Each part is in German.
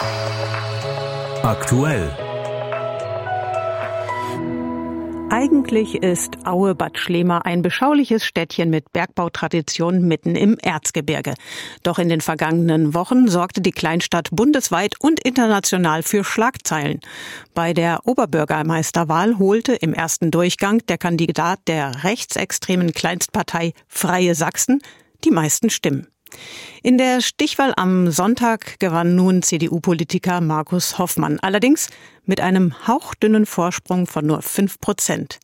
Aktuell. Eigentlich ist Aue-Bad Schlema ein beschauliches Städtchen mit Bergbautradition mitten im Erzgebirge. Doch in den vergangenen Wochen sorgte die Kleinstadt bundesweit und international für Schlagzeilen. Bei der Oberbürgermeisterwahl holte im ersten Durchgang der Kandidat der rechtsextremen Kleinstpartei Freie Sachsen die meisten Stimmen. In der Stichwahl am Sonntag gewann nun CDU-Politiker Markus Hoffmann, allerdings mit einem hauchdünnen Vorsprung von nur 5%.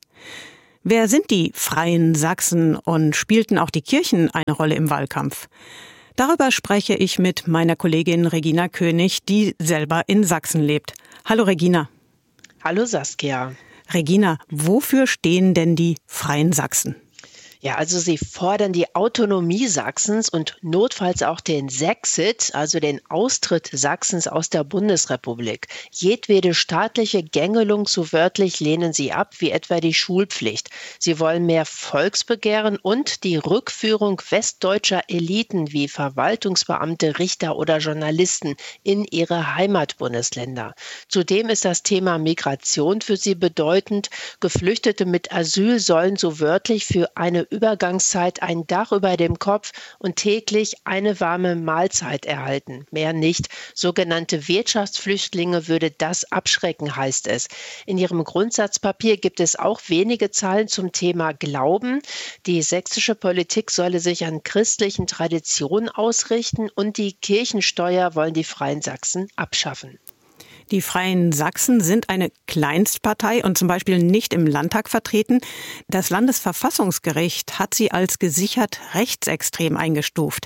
Wer sind die Freien Sachsen und spielten auch die Kirchen eine Rolle im Wahlkampf? Darüber spreche ich mit meiner Kollegin Regina König, die selber in Sachsen lebt. Hallo Regina. Hallo Saskia. Regina, wofür stehen denn die Freien Sachsen? Ja, also sie fordern die Autonomie Sachsens und notfalls auch den Sexit, also den Austritt Sachsens aus der Bundesrepublik. Jedwede staatliche Gängelung, so wörtlich, lehnen sie ab, wie etwa die Schulpflicht. Sie wollen mehr Volksbegehren und die Rückführung westdeutscher Eliten wie Verwaltungsbeamte, Richter oder Journalisten in ihre Heimatbundesländer. Zudem ist das Thema Migration für sie bedeutend. Geflüchtete mit Asyl sollen so wörtlich für eine Übergangszeit ein Dach über dem Kopf und täglich eine warme Mahlzeit erhalten. Mehr nicht. Sogenannte Wirtschaftsflüchtlinge würde das abschrecken, heißt es. In ihrem Grundsatzpapier gibt es auch wenige Zahlen zum Thema Glauben. Die sächsische Politik solle sich an christlichen Traditionen ausrichten und die Kirchensteuer wollen die Freien Sachsen abschaffen. Die Freien Sachsen sind eine Kleinstpartei und zum Beispiel nicht im Landtag vertreten. Das Landesverfassungsgericht hat sie als gesichert rechtsextrem eingestuft.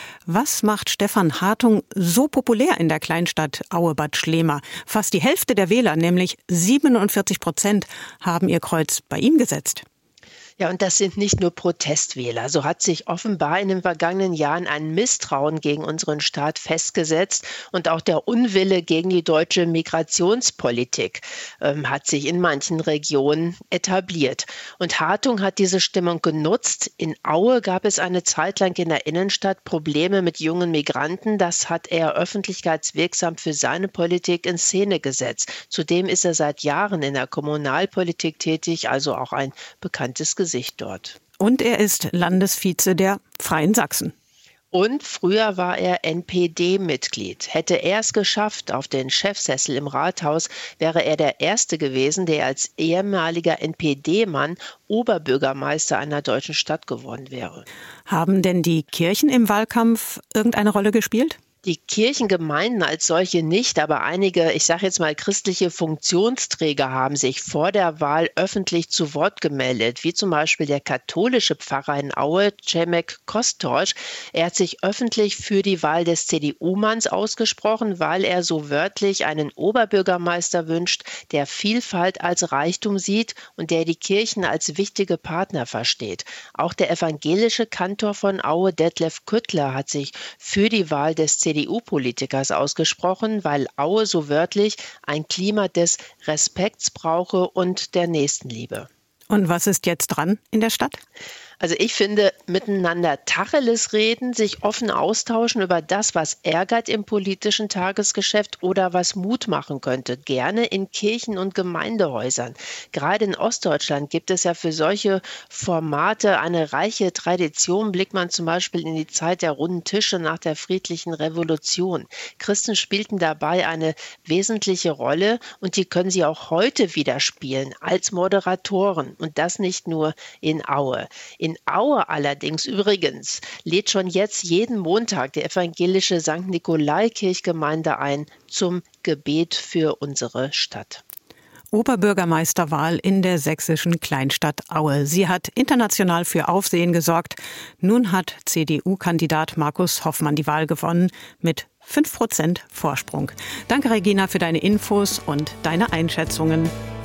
Was macht Stefan Hartung so populär in der Kleinstadt Aue-Bad Schlema? Fast die Hälfte der Wähler, nämlich 47%, haben ihr Kreuz bei ihm gesetzt. Ja, und das sind nicht nur Protestwähler. So hat sich offenbar in den vergangenen Jahren ein Misstrauen gegen unseren Staat festgesetzt und auch der Unwille gegen die deutsche Migrationspolitik hat sich in manchen Regionen etabliert. Und Hartung hat diese Stimmung genutzt. In Aue gab es eine Zeit lang in der Innenstadt Probleme mit jungen Migranten. Das hat er öffentlichkeitswirksam für seine Politik in Szene gesetzt. Zudem ist er seit Jahren in der Kommunalpolitik tätig, also auch ein bekanntes Gesicht dort. Und er ist Landesvize der Freien Sachsen. Und früher war er NPD-Mitglied. Hätte er es geschafft auf den Chefsessel im Rathaus, wäre er der Erste gewesen, der als ehemaliger NPD-Mann Oberbürgermeister einer deutschen Stadt geworden wäre. Haben denn die Kirchen im Wahlkampf irgendeine Rolle gespielt? Die Kirchengemeinden als solche nicht, aber einige, ich sage jetzt mal, christliche Funktionsträger haben sich vor der Wahl öffentlich zu Wort gemeldet, wie zum Beispiel der katholische Pfarrer in Aue, Cemek Kostorsch. Er hat sich öffentlich für die Wahl des CDU-Manns ausgesprochen, weil er so wörtlich einen Oberbürgermeister wünscht, der Vielfalt als Reichtum sieht und der die Kirchen als wichtige Partner versteht. Auch der evangelische Kantor von Aue, Detlef Küttler, hat sich für die Wahl des CDU-Politikers ausgesprochen, weil Aue so wörtlich ein Klima des Respekts brauche und der Nächstenliebe. Und was ist jetzt dran in der Stadt? Also ich finde, miteinander Tacheles reden, sich offen austauschen über das, was ärgert im politischen Tagesgeschäft oder was Mut machen könnte. Gerne in Kirchen und Gemeindehäusern. Gerade in Ostdeutschland gibt es ja für solche Formate eine reiche Tradition. Blickt man zum Beispiel in die Zeit der runden Tische nach der friedlichen Revolution. Christen spielten dabei eine wesentliche Rolle und die können sie auch heute wieder spielen als Moderatoren. Und das nicht nur in Aue. In Aue allerdings übrigens lädt schon jetzt jeden Montag die evangelische St. Nikolai-Kirchgemeinde ein zum Gebet für unsere Stadt. Oberbürgermeisterwahl in der sächsischen Kleinstadt Aue. Sie hat international für Aufsehen gesorgt. Nun hat CDU-Kandidat Markus Hoffmann die Wahl gewonnen mit 5% Vorsprung. Danke, Regina, für deine Infos und deine Einschätzungen.